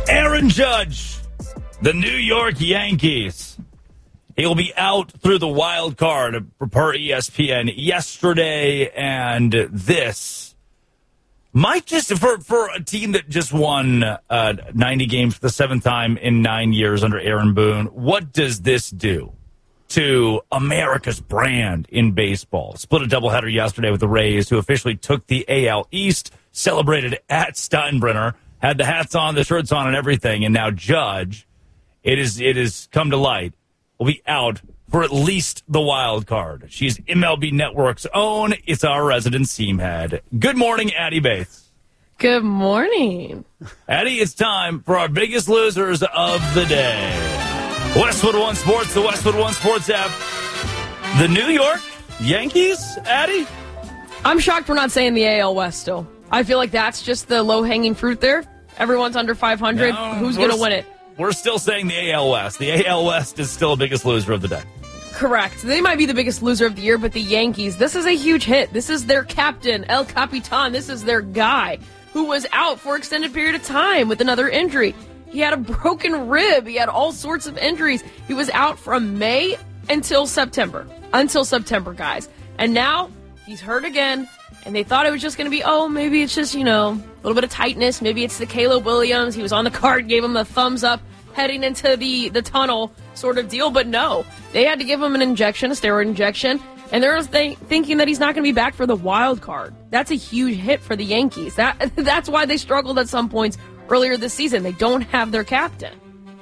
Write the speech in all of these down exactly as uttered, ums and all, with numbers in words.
Aaron Judge, the New York Yankees. He'll be out through the wild card per E S P N yesterday, and this might just, for, for a team that just won uh, ninety games for the seventh time in nine years under Aaron Boone, what does this do to America's brand in baseball? Split a doubleheader yesterday with the Rays, who officially took the A L East, celebrated at Steinbrenner, had the hats on, the shirts on, and everything, and now Judge, it is it has come to light, will be out for at least the wild card. She's M L B Network's own. It's our resident seam head. Good morning, Addie Bates. Good morning. Addie, it's time for our biggest losers of the day. Westwood One Sports, the Westwood One Sports app. The New York Yankees, Addie? I'm shocked we're not saying the A L West still. I feel like that's just the low-hanging fruit there. Everyone's under five hundred. No, Who's going to win it? We're still saying the A L West. The A L West is still the biggest loser of the day. Correct. They might be the biggest loser of the year, but the Yankees, this is a huge hit. This is their captain, El Capitan. This is their guy who was out for an extended period of time with another injury. He had a broken rib. He had all sorts of injuries. He was out from May until September. Until September, guys. And now he's hurt again. And they thought it was just going to be, oh, maybe it's just, you know, a little bit of tightness. Maybe it's the Caleb Williams. He was on the card, gave him a thumbs up heading into the, the tunnel sort of deal. But no, they had to give him an injection, a steroid injection. And they're th- thinking that he's not going to be back for the wild card. That's a huge hit for the Yankees. That That's why they struggled at some points earlier this season. They don't have their captain.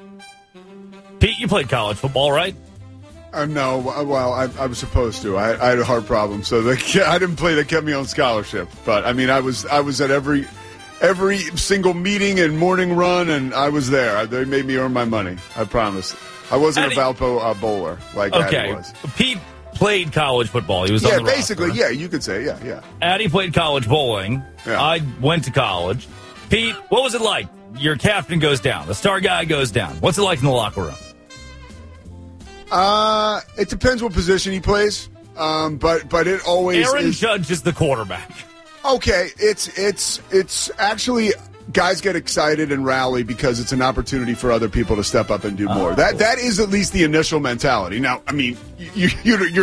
Pete, you played college football, right? Uh, no, well, I, I was supposed to. I, I had a heart problem, so they, I didn't play. They kept me on scholarship. But I mean, I was I was at every every single meeting and morning run, and I was there. They made me earn my money. I promise. I wasn't Addie, a Valpo uh, bowler like okay. Addie was. Pete played college football. He was yeah, on the basically, roster. yeah. You could say, yeah, yeah. Addie played college bowling. Yeah. I went to college. Pete, what was it like? Your captain goes down. The star guy goes down. What's it like in the locker room? Uh, it depends what position he plays. Um, but but it always Aaron is, Judge is the quarterback. Okay, it's it's it's actually guys get excited and rally because it's an opportunity for other people to step up and do more. Oh. That that is at least the initial mentality. Now, I mean, you, you you're